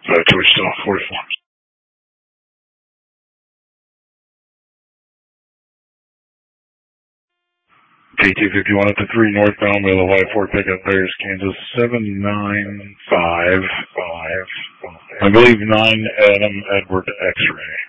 to Wichita, 44. KT-51 up to 3 northbound with a Y4 pickup, Bears, Kansas, 79555. I believe 9 Adam Edward X-ray.